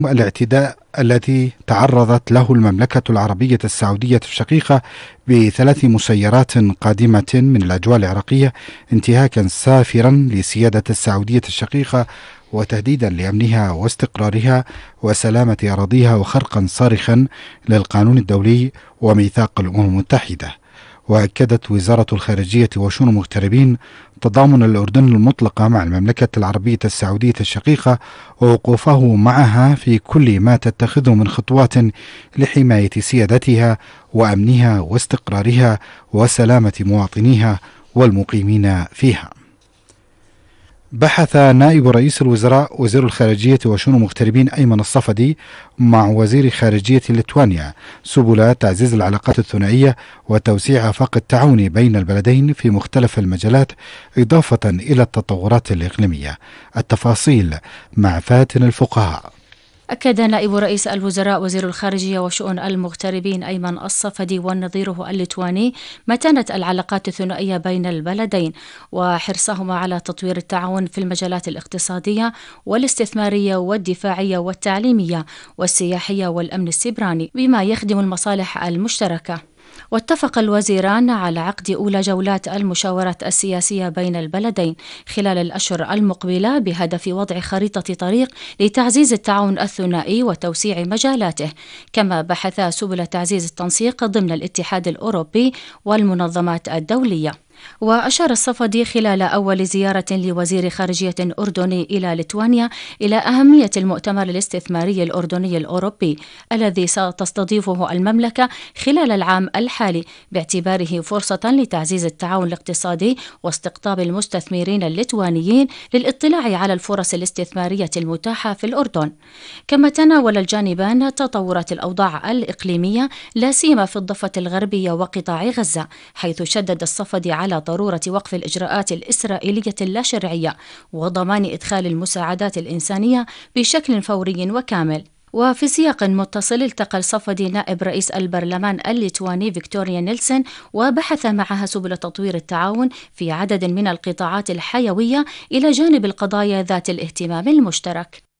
الاعتداء الذي تعرضت له المملكة العربية السعودية الشقيقة ب3 مسيرات قادمة من الأجواء العراقية، انتهاكا سافرا لسيادة السعودية الشقيقة وتهديدا لأمنها واستقرارها وسلامة أراضيها، وخرقا صارخا للقانون الدولي وميثاق الأمم المتحدة. وأكدت وزارة الخارجية وشؤون المغتربين تضامن الأردن المطلق مع المملكة العربية السعودية الشقيقة ووقوفه معها في كل ما تتخذه من خطوات لحماية سيادتها وأمنها واستقرارها وسلامة مواطنيها والمقيمين فيها. بحث نائب رئيس الوزراء وزير الخارجية وشؤون المغتربين أيمن الصفدي مع وزير خارجية ليتوانيا سبل تعزيز العلاقات الثنائية وتوسيع آفاق التعاون بين البلدين في مختلف المجالات، إضافة إلى التطورات الإقليمية. التفاصيل مع فاتن الفقهاء. أكد نائب رئيس الوزراء وزير الخارجية وشؤون المغتربين أيمن الصفدي ونظيره الليتواني متانة العلاقات الثنائية بين البلدين وحرصهما على تطوير التعاون في المجالات الاقتصادية والاستثمارية والدفاعية والتعليمية والسياحية والأمن السيبراني بما يخدم المصالح المشتركة. واتفق الوزيران على عقد أولى جولات المشاورات السياسية بين البلدين خلال الأشهر المقبلة بهدف وضع خريطة طريق لتعزيز التعاون الثنائي وتوسيع مجالاته، كما بحثا سبل تعزيز التنسيق ضمن الاتحاد الأوروبي والمنظمات الدولية. وأشار الصفدي خلال أول زيارة لوزير خارجية أردني إلى ليتوانيا إلى أهمية المؤتمر الاستثماري الأردني الأوروبي الذي ستستضيفه المملكة خلال العام الحالي، باعتباره فرصة لتعزيز التعاون الاقتصادي واستقطاب المستثمرين الليتوانيين للاطلاع على الفرص الاستثمارية المتاحة في الأردن. كما تناول الجانبان تطورات الأوضاع الإقليمية لا سيما في الضفة الغربية وقطاع غزة، حيث شدد الصفدي على ضرورة وقف الإجراءات الإسرائيلية اللاشرعية وضمان إدخال المساعدات الإنسانية بشكل فوري وكامل. وفي سياق متصل التقى الصفدي نائب رئيس البرلمان الليتواني فيكتوريا نيلسون وبحث معها سبل تطوير التعاون في عدد من القطاعات الحيوية إلى جانب القضايا ذات الاهتمام المشترك.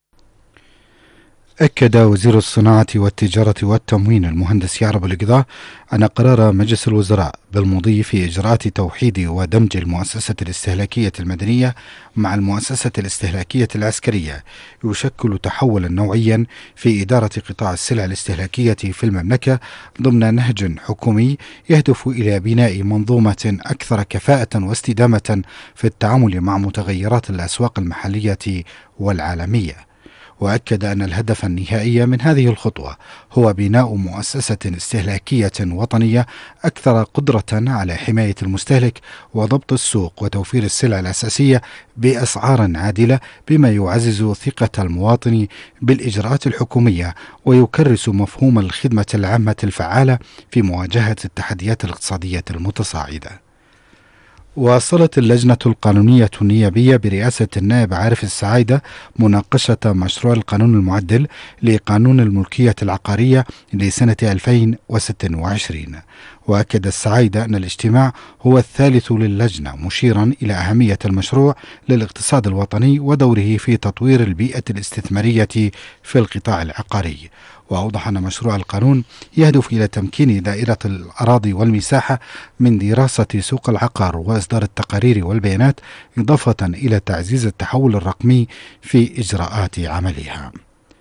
أكد وزير الصناعة والتجارة والتموين المهندس يعرب القضاء أن قرار مجلس الوزراء بالمضي في إجراءات توحيد ودمج المؤسسة الاستهلاكية المدنية مع المؤسسة الاستهلاكية العسكرية يشكل تحولا نوعيا في إدارة قطاع السلع الاستهلاكية في المملكة ضمن نهج حكومي يهدف إلى بناء منظومة أكثر كفاءة واستدامة في التعامل مع متغيرات الأسواق المحلية والعالمية. وأكد أن الهدف النهائي من هذه الخطوة هو بناء مؤسسة استهلاكية وطنية أكثر قدرة على حماية المستهلك وضبط السوق وتوفير السلع الأساسية بأسعار عادلة، بما يعزز ثقة المواطن بالإجراءات الحكومية ويكرس مفهوم الخدمة العامة الفعالة في مواجهة التحديات الاقتصادية المتصاعدة. واصلت اللجنة القانونية النيابية برئاسة النائب عارف السعايدة مناقشة مشروع القانون المعدل لقانون الملكية العقارية لسنة 2026. وأكد السعايدة أن الاجتماع هو الثالث للجنة، مشيرا إلى أهمية المشروع للاقتصاد الوطني ودوره في تطوير البيئة الاستثمارية في القطاع العقاري. وأوضح أن مشروع القانون يهدف إلى تمكين دائرة الأراضي والمساحة من دراسة سوق العقار وإصدار التقارير والبيانات، إضافة إلى تعزيز التحول الرقمي في إجراءات عملها.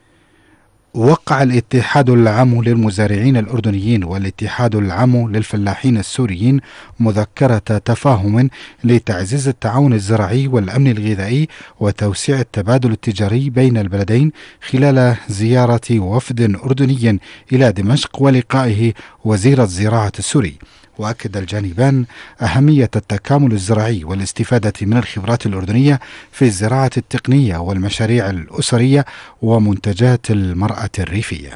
وقع الاتحاد العام للمزارعين الأردنيين والاتحاد العام للفلاحين السوريين مذكرة تفاهم لتعزيز التعاون الزراعي والأمن الغذائي وتوسيع التبادل التجاري بين البلدين خلال زيارة وفد أردني إلى دمشق ولقائه وزير الزراعة السوري. وأكد الجانبان أهمية التكامل الزراعي والاستفادة من الخبرات الأردنية في الزراعة التقنية والمشاريع الأسرية ومنتجات المرأة الريفية.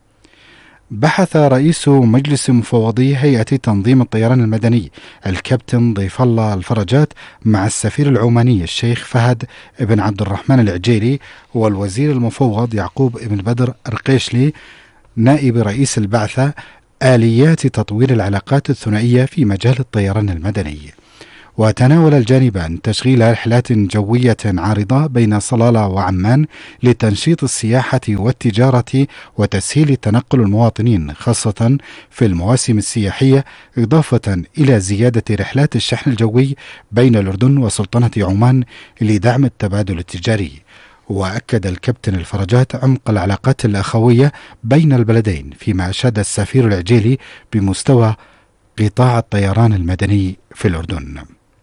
بحث رئيس مجلس مفوضي هيئة تنظيم الطيران المدني الكابتن ضيف الله الفرجات مع السفير العماني الشيخ فهد بن عبد الرحمن العجيري والوزير المفوض يعقوب بن بدر الرقيشلي نائب رئيس البعثة آليات تطوير العلاقات الثنائية في مجال الطيران المدني. وتناول الجانبان تشغيل رحلات جوية عارضة بين صلالة وعمان لتنشيط السياحة والتجارة وتسهيل تنقل المواطنين خاصة في المواسم السياحية، إضافة إلى زيادة رحلات الشحن الجوي بين الأردن وسلطنة عمان لدعم التبادل التجاري. وأكد الكابتن الفرجات عمق العلاقات الأخوية بين البلدين، فيما أشاد السفير العجيلي بمستوى قطاع الطيران المدني في الأردن.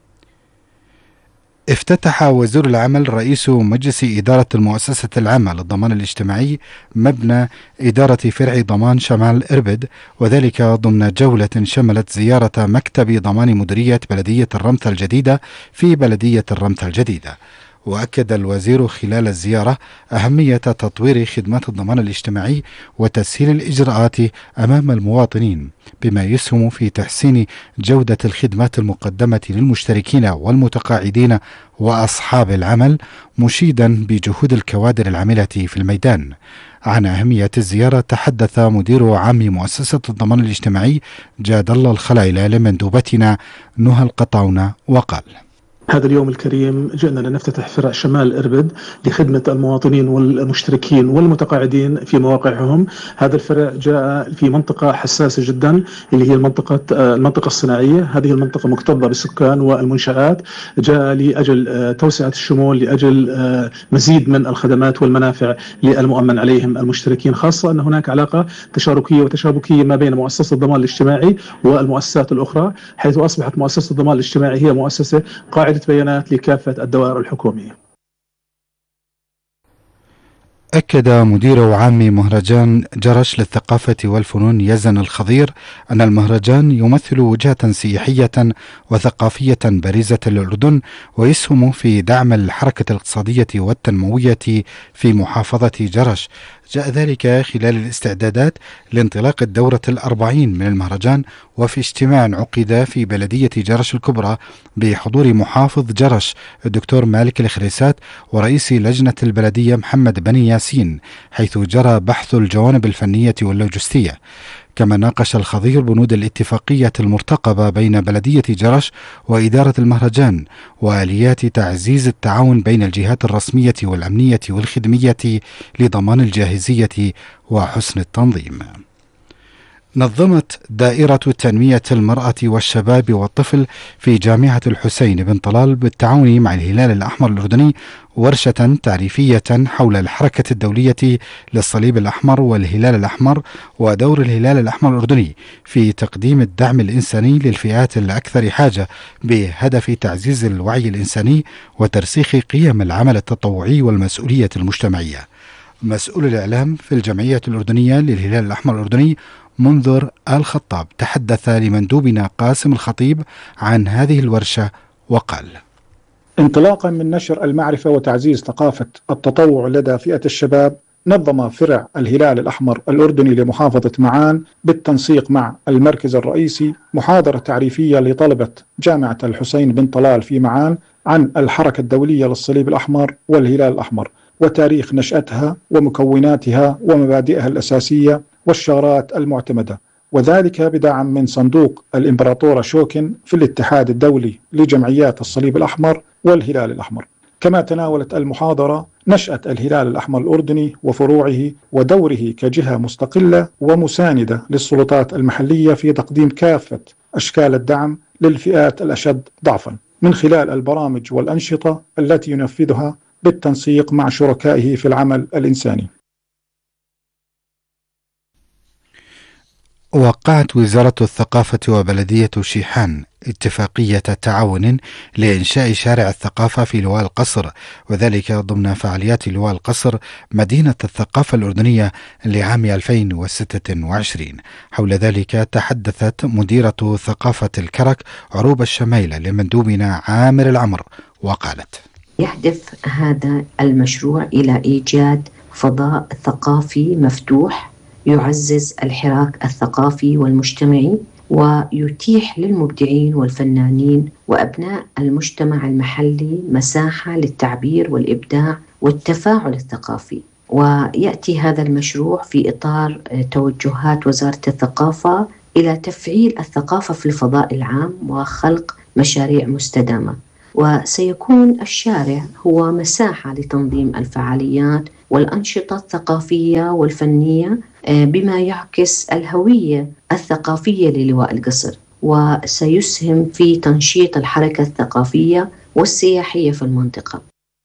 افتتح وزير العمل رئيس مجلس إدارة المؤسسة العامة للضمان الاجتماعي مبنى إدارة فرع ضمان شمال إربد، وذلك ضمن جولة شملت زيارة مكتب ضمان مديرية بلدية الرمثة الجديدة في بلدية الرمثة الجديدة. وأكد الوزير خلال الزيارة أهمية تطوير خدمات الضمان الاجتماعي وتسهيل الإجراءات أمام المواطنين، بما يسهم في تحسين جودة الخدمات المقدمة للمشتركين والمتقاعدين وأصحاب العمل، مشيدا بجهود الكوادر العاملة في الميدان. عن أهمية الزيارة تحدث مدير عام مؤسسة الضمان الاجتماعي جاد الله الخلايلة لمندوبتنا نهى القطاونة وقال: هذا اليوم الكريم جئنا لنفتتح فرع شمال إربد لخدمة المواطنين والمشتركين والمتقاعدين في مواقعهم. هذا الفرع جاء في منطقة حساسة جدا اللي هي المنطقة الصناعية. هذه المنطقة مكتظة بالسكان والمنشآت، جاء لأجل توسعة الشمول، لأجل مزيد من الخدمات والمنافع للمؤمن عليهم المشتركين، خاصة أن هناك علاقة تشاركية وتشابكية ما بين مؤسسة الضمان الاجتماعي والمؤسسات الأخرى، حيث أصبحت مؤسسة الضمان الاجتماعي هي مؤسسة قاعدة بيانات لكافة الدوائر الحكومية. أكد مدير عام مهرجان جرش للثقافة والفنون يزن الخضير أن المهرجان يمثل وجهة سياحية وثقافية بارزة للأردن، ويسهم في دعم الحركة الاقتصادية والتنموية في محافظة جرش. جاء ذلك خلال الاستعدادات لانطلاق الدورة 40 من المهرجان، وفي اجتماع عقد في بلدية جرش الكبرى بحضور محافظ جرش الدكتور مالك الخريسات ورئيس لجنة البلدية محمد بني ياسين، حيث جرى بحث الجوانب الفنية واللوجستية. كما ناقش الخضير بنود الاتفاقية المرتقبة بين بلدية جرش وإدارة المهرجان وآليات تعزيز التعاون بين الجهات الرسمية والأمنية والخدمية لضمان الجاهزية وحسن التنظيم. نظمت دائرة تنمية المرأة والشباب والطفل في جامعة الحسين بن طلال بالتعاون مع الهلال الأحمر الأردني ورشة تعريفية حول الحركة الدولية للصليب الأحمر والهلال الأحمر ودور الهلال الأحمر الأردني في تقديم الدعم الإنساني للفئات الأكثر حاجة، بهدف تعزيز الوعي الإنساني وترسيخ قيم العمل التطوعي والمسؤولية المجتمعية. مسؤول الإعلام في الجمعية الأردنية للهلال الأحمر الأردني منذر الخطاب تحدث لمندوبنا قاسم الخطيب عن هذه الورشة وقال: انطلاقا من نشر المعرفة وتعزيز ثقافة التطوع لدى فئة الشباب، نظم فرع الهلال الأحمر الأردني لمحافظة معان بالتنسيق مع المركز الرئيسي محاضرة تعريفية لطلبة جامعة الحسين بن طلال في معان عن الحركة الدولية للصليب الأحمر والهلال الأحمر وتاريخ نشأتها ومكوناتها ومبادئها الأساسية والشغرات المعتمدة، وذلك بدعم من صندوق الإمبراطورة شوكن في الاتحاد الدولي لجمعيات الصليب الأحمر والهلال الأحمر. كما تناولت المحاضرة نشأة الهلال الأحمر الأردني وفروعه ودوره كجهة مستقلة ومساندة للسلطات المحلية في تقديم كافة أشكال الدعم للفئات الأشد ضعفا من خلال البرامج والأنشطة التي ينفذها بالتنسيق مع شركائه في العمل الإنساني. وقعت وزارة الثقافة وبلدية شيحان اتفاقية تعاون لإنشاء شارع الثقافة في لواء القصر، وذلك ضمن فعاليات لواء القصر مدينة الثقافة الأردنية لعام 2026. حول ذلك تحدثت مديرة ثقافة الكرك عروبة الشميلة لمندوبنا عامر العمر وقالت: يهدف هذا المشروع إلى إيجاد فضاء ثقافي مفتوح يعزز الحراك الثقافي والمجتمعي ويتيح للمبدعين والفنانين وأبناء المجتمع المحلي مساحة للتعبير والإبداع والتفاعل الثقافي. ويأتي هذا المشروع في إطار توجهات وزارة الثقافة إلى تفعيل الثقافة في الفضاء العام وخلق مشاريع مستدامة. وسيكون الشارع هو مساحة لتنظيم الفعاليات والأنشطة الثقافية والفنية بما يعكس الهوية الثقافية للواء القصر، وسيسهم في تنشيط الحركة الثقافية والسياحية في المنطقة.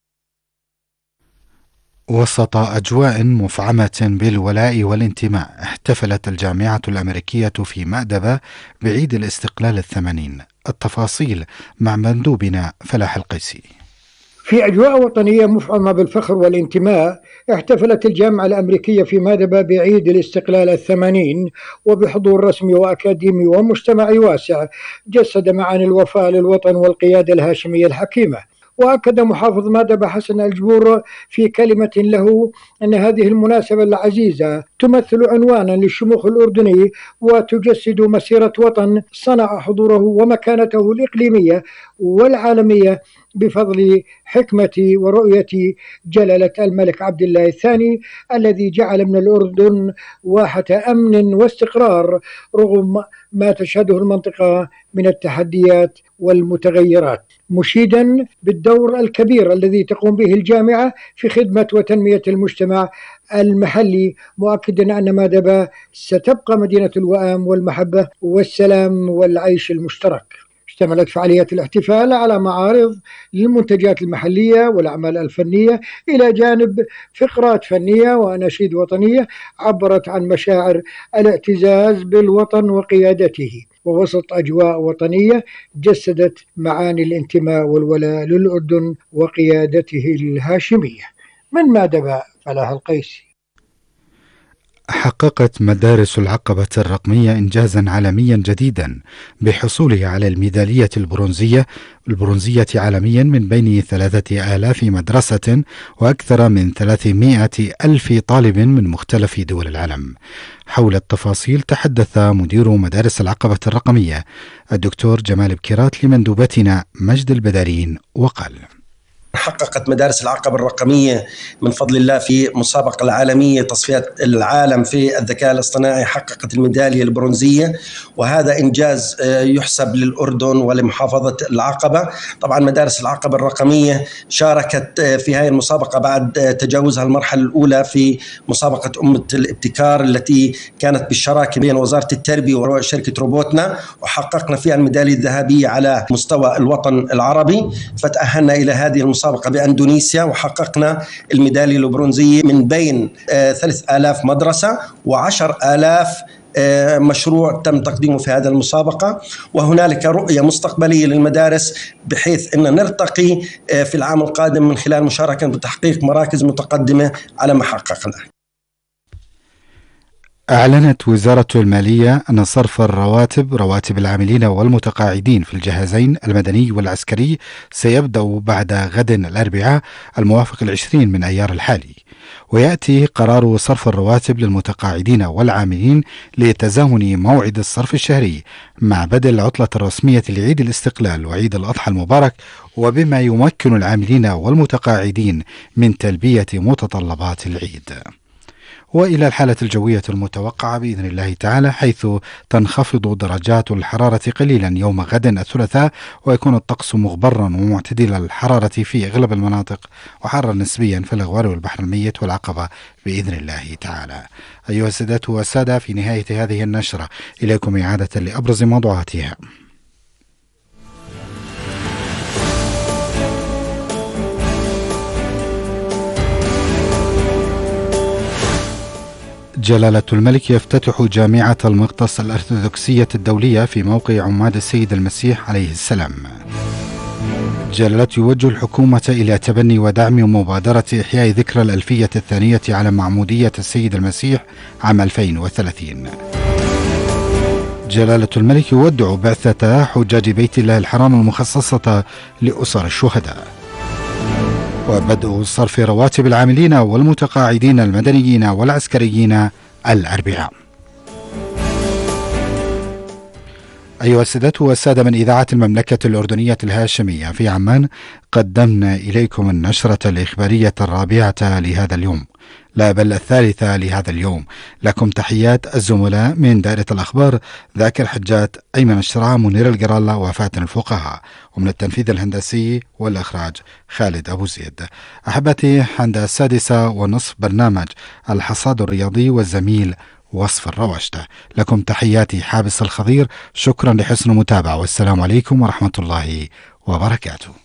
وسط أجواء مفعمة بالولاء والانتماء، احتفلت الجامعة الأمريكية في مأدبة بعيد الاستقلال 80. التفاصيل مع مندوبنا فلاح القيسي. في أجواء وطنية مفعمة بالفخر والانتماء، احتفلت الجامعة الأمريكية في مأدبة بعيد الاستقلال 80 وبحضور رسمي وأكاديمي ومجتمعي واسع جسد معاني الوفاء للوطن والقيادة الهاشمية الحكيمة. وأكد محافظ مأدبة حسن الجبور في كلمة له أن هذه المناسبة العزيزة تمثل عنوانا للشموخ الأردني وتجسد مسيرة وطن صنع حضوره ومكانته الإقليمية والعالمية بفضل حكمة ورؤية جلالة الملك عبد الله الثاني الذي جعل من الأردن واحة أمن واستقرار رغم ما تشهده المنطقة من التحديات والمتغيرات، مشيدا بالدور الكبير الذي تقوم به الجامعة في خدمة وتنمية المجتمع المحلي، مؤكدا أن مأدبة ستبقى مدينة الوئام والمحبة والسلام والعيش المشترك. اشتملت فعاليات الاحتفال على معارض للمنتجات المحلية والأعمال الفنية إلى جانب فقرات فنية وأناشيد وطنية عبرت عن مشاعر الاعتزاز بالوطن وقيادته، ووسط أجواء وطنية جسدت معاني الانتماء والولاء للأردن وقيادته الهاشمية. من مأدبة فلاح القيسي. حققت مدارس العقبة الرقمية إنجازا عالميا جديدا بحصولها على الميدالية البرونزية عالميا من بين 3000 مدرسة وأكثر من 300,000 طالب من مختلف دول العالم. حول التفاصيل تحدث مدير مدارس العقبة الرقمية الدكتور جمال بكيرات لمندوبتنا مجد البدارين وقال: حققت مدارس العقبة الرقمية من فضل الله في مسابقة العالمية تصفيات العالم في الذكاء الاصطناعي، حققت الميدالية البرونزية، وهذا إنجاز يحسب للأردن ولمحافظة العقبة. طبعا مدارس العقبة الرقمية شاركت في هذه المسابقة بعد تجاوزها المرحلة الأولى في مسابقة أمة الابتكار التي كانت بالشراكة بين وزارة التربية وشركة روبوتنا، وحققنا فيها الميدالية الذهبية على مستوى الوطن العربي، فتأهلنا إلى هذه المسابقة بأندونيسيا وحققنا الميدالية البرونزية من بين 3000 مدرسة و10,000 مشروع تم تقديمه في هذه المسابقة. وهنالك رؤية مستقبلية للمدارس بحيث أن نرتقي في العام القادم من خلال مشاركة بتحقيق مراكز متقدمة على ما حققنا. أعلنت وزارة المالية أن صرف رواتب العاملين والمتقاعدين في الجهازين المدني والعسكري سيبدأ بعد غد الأربعاء الموافق 20 من أيار الحالي، ويأتي قرار صرف الرواتب للمتقاعدين والعاملين لتزامن موعد الصرف الشهري مع بدء العطلة الرسمية لعيد الاستقلال وعيد الأضحى المبارك، وبما يمكن العاملين والمتقاعدين من تلبية متطلبات العيد. وإلى الحالة الجوية المتوقعة بإذن الله تعالى، حيث تنخفض درجات الحرارة قليلا يوم غد الثلاثاء، ويكون الطقس مغبرا ومعتدل الحرارة في أغلب المناطق، وحارا نسبيا في الأغوار والبحر الميت والعقبة بإذن الله تعالى. أيها السادات والسادة، في نهاية هذه النشرة إليكم إعادة لأبرز موضوعاتها. جلالة الملك يفتتح جامعة المقدس الأرثوذكسية الدولية في موقع عماد السيد المسيح عليه السلام. جلالة يوجه الحكومة إلى تبني ودعم مبادرة إحياء ذكرى الألفية الثانية على معمودية السيد المسيح عام 2030. جلالة الملك يودع بعثة حجاج بيت الله الحرام المخصصة لأسر الشهداء. وبدء صرف رواتب العاملين والمتقاعدين المدنيين والعسكريين الأربعاء. أيها السادة والسادة من إذاعة المملكة الأردنية الهاشمية في عمان، قدمنا إليكم النشرة الإخبارية الرابعة لهذا اليوم، لا بل الثالثة لهذا اليوم. لكم تحيات الزملاء من دائرة الأخبار ذاكر حجات، أيمن الشرع، منير القرالة، وفاتن الفقهاء، ومن التنفيذ الهندسي والإخراج خالد أبو زيد. أحبتي، عند 6:30 برنامج الحصاد الرياضي والزميل وصف الرواشدة. لكم تحياتي حابس الخضير، شكرا لحسن المتابعة، والسلام عليكم ورحمة الله وبركاته.